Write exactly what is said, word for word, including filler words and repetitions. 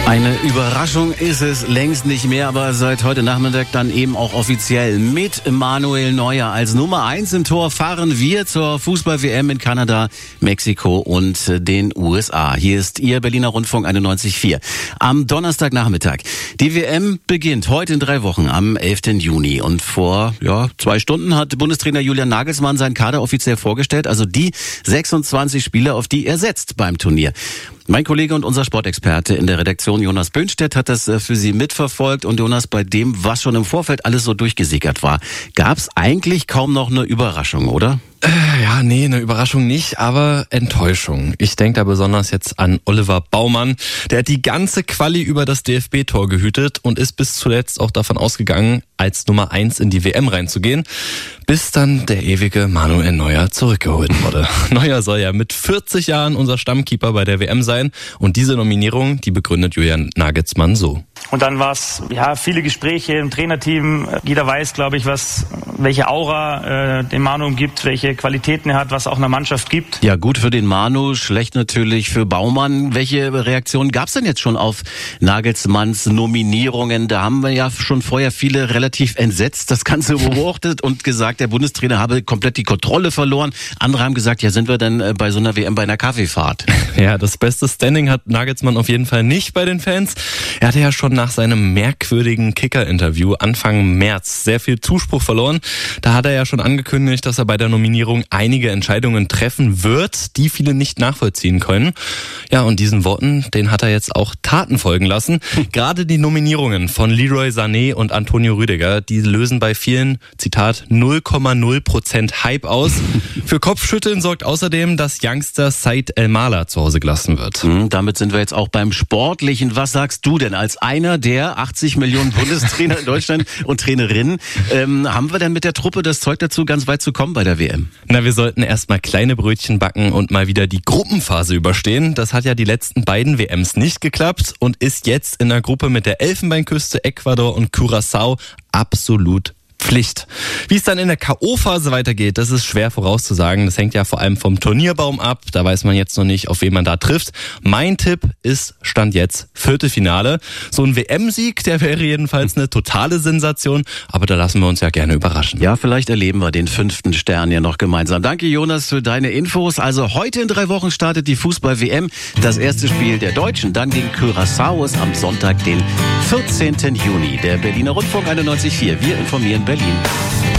Eine Überraschung ist es längst nicht mehr, aber seit heute Nachmittag dann eben auch offiziell. Mit Manuel Neuer als Nummer eins im Tor fahren wir zur Fußball-W M in Kanada, Mexiko und den U S A. Hier ist Ihr Berliner Rundfunk einundneunzig Komma vier. Am Donnerstagnachmittag. Die W M beginnt heute in drei Wochen am elften Juni. Und vor ja, zwei Stunden hat Bundestrainer Julian Nagelsmann seinen Kader offiziell vorgestellt. Also die sechsundzwanzig Spieler, auf die er setzt beim Turnier. Mein Kollege und unser Sportexperte in der Redaktion Jonas Böhnstedt hat das für Sie mitverfolgt. Und Jonas, bei dem, was schon im Vorfeld alles so durchgesickert war, gab es eigentlich kaum noch eine Überraschung, oder? Äh, ja, nee, eine Überraschung nicht, aber Enttäuschung. Ich denke da besonders jetzt an Oliver Baumann. Der hat die ganze Quali über das D F B-Tor gehütet und ist bis zuletzt auch davon ausgegangen, als Nummer eins in die W M reinzugehen, bis dann der ewige Manuel Neuer zurückgeholt wurde. Neuer soll ja mit vierzig Jahren unser Stammkeeper bei der W M sein und diese Nominierung, die begründet Julian Nagelsmann so. Und dann war es ja viele Gespräche im Trainerteam. Jeder weiß, glaube ich, was welche Aura äh, dem Manu umgibt, welche Qualitäten er hat, was auch einer Mannschaft gibt. Ja, gut für den Manu, schlecht natürlich für Baumann. Welche Reaktionen gab es denn jetzt schon auf Nagelsmanns Nominierungen? Da haben wir ja schon vorher viele relativ entsetzt das Ganze beobachtet und gesagt, der Bundestrainer habe komplett die Kontrolle verloren. Andere haben gesagt, ja, sind wir denn bei so einer W M bei einer Kaffeefahrt? Ja, das beste Standing hat Nagelsmann auf jeden Fall nicht bei den Fans. Er hatte ja schon nach seinem merkwürdigen Kicker-Interview Anfang März sehr viel Zuspruch verloren. Da hat er ja schon angekündigt, dass er bei der Nominierung einige Entscheidungen treffen wird, die viele nicht nachvollziehen können. Ja, und diesen Worten, den hat er jetzt auch Taten folgen lassen. Gerade die Nominierungen von Leroy Sané und Antonio Rüdiger, die lösen bei vielen, Zitat, null Komma null Prozent Hype aus. Für Kopfschütteln sorgt außerdem, dass Youngster Said El-Mala zu Hause gelassen wird. Mhm, damit sind wir jetzt auch beim Sportlichen. Was sagst du denn als einer der achtzig Millionen Bundestrainer in Deutschland und Trainerinnen? Ähm, haben wir denn mit der Truppe das Zeug dazu, ganz weit zu kommen bei der W M? Na, wir sollten erstmal kleine Brötchen backen und mal wieder die Gruppenphase überstehen. Das hat ja die letzten beiden W Ms nicht geklappt und ist jetzt in der Gruppe mit der Elfenbeinküste, Ecuador und Curaçao absolut Pflicht. Wie es dann in der K O-Phase weitergeht, das ist schwer vorauszusagen. Das hängt ja vor allem vom Turnierbaum ab. Da weiß man jetzt noch nicht, auf wen man da trifft. Mein Tipp ist, Stand jetzt, Viertelfinale. So ein W M-Sieg, der wäre jedenfalls eine totale Sensation. Aber da lassen wir uns ja gerne überraschen. Ja, vielleicht erleben wir den fünften Stern ja noch gemeinsam. Danke, Jonas, für deine Infos. Also heute in drei Wochen startet die Fußball-W M. Das erste Spiel der Deutschen, dann gegen Curaçao ist am Sonntag, den vierzehnten Juni. Der Berliner Rundfunk einundneunzig Komma vier. Wir informieren Berlin.